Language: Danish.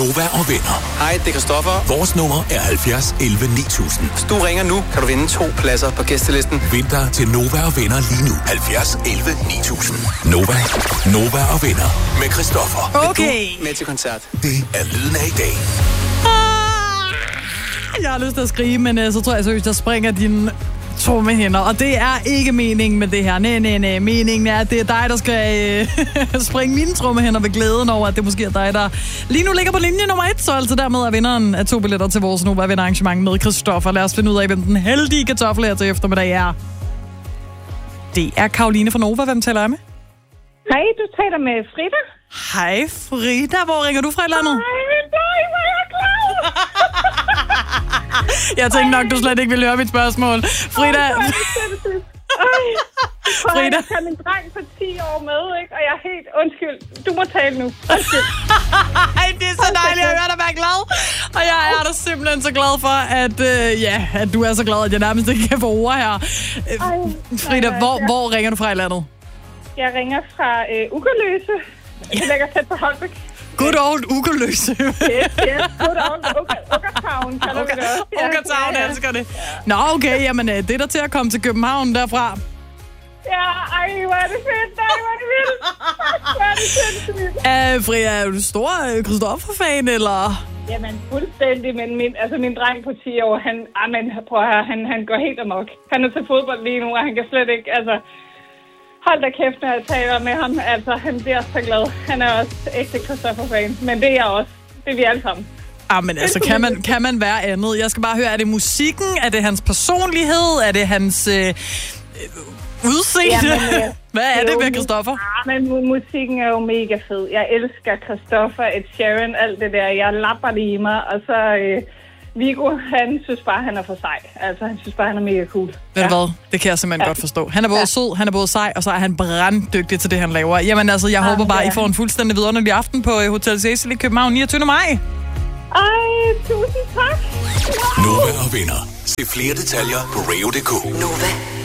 Nova og venner. Hej, det er Christoffer. Vores nummer er 70 11 9000. Hvis du ringer nu, kan du vinde 2 pladser på gæstelisten. Vinter til Nova og venner lige nu. 70 11 9000. Nova og venner med Christoffer. Okay. Med til koncert. Det er lyden af i dag. Jeg har lyst til at skrige, men så tror jeg seriøst, der springer dine trommehænder. Og det er ikke meningen med det her. Nej. Meningen er, at det er dig, der skal springe mine trommehænder ved glæden over, at det måske er dig, der lige nu ligger på linje nummer 1. Så altså dermed er vinderen af 2 billetter til vores Nova Venner arrangement med Christoffer. Lad os finde ud af, hvem den heldige kartoffel her til eftermiddag er. Det er Karoline fra Nova. Hvem taler jeg med? Hej, du taler med Frida. Hej Frida. Hvor ringer du fra i landet? Hej, hvor er jeg glad. Jeg tænkte nok, du slet ikke ville høre mit spørgsmål. Frida. Frida. Jeg tager min dreng på 10 år med, ikke? Og jeg er helt undskyld. Du må tale nu. Undskyld. Ej, det er så dejligt at høre dig være glad. Og jeg er da simpelthen så glad for, at du er så glad, at jeg nærmest ikke kan få ord her. Frida, hvor ringer du fra i landet? Jeg ringer fra Ugerløse. Det ligger tæt på Holbæk. Good old Ugerløse. Yes, good old Ugertown, kalder vi det også. Ugertown, jeg elsker det. Nå, okay, jamen det er der til at komme til København derfra. Ja, ej, hvor er det fedt, hvor er det vildt. Hvor er det sindssygt. Frida, er du stor Christoffer-fan, eller? Jamen, fuldstændig, men min dreng på 10 år, han går helt amok. Han er til fodbold lige nu, og han kan slet ikke, hold da kæft, når jeg taler med ham. Han bliver så glad. Han er også ægte Christoffer-fan. Men det er jeg også. Det er vi alle sammen. Men kan man være andet? Jeg skal bare høre, er det musikken? Er det hans personlighed? Er det hans udseende? Hvad er det med Christoffer? Men musikken er jo mega fed. Jeg elsker Christoffer, Ed Sheeran, alt det der. Jeg lapper det i mig. Og så Viggo, han synes bare, han er for sej. Han synes bare, han er mega cool. Ved du hvad? Det kan jeg simpelthen godt forstå. Han er både sød, han er både sej, og så er han branddygtig til det, han laver. Jamen jeg håber bare, I får en fuldstændig vidunderlig aften på Hotel Cecil i København 29. maj. Ej, tusind tak. Nova og venner. Se flere detaljer på radio.dk. Nova.